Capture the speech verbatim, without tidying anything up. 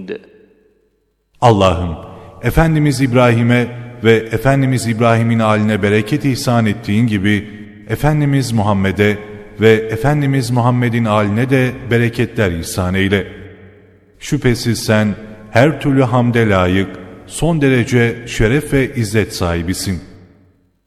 indi. Allah'ım, Efendimiz İbrahim'e ve Efendimiz İbrahim'in âline bereket ihsan ettiğin gibi, Efendimiz Muhammed'e ve Efendimiz Muhammed'in âline de bereketler ihsan eyle. Şüphesiz sen her türlü hamde layık, son derece şeref ve izzet sahibisin.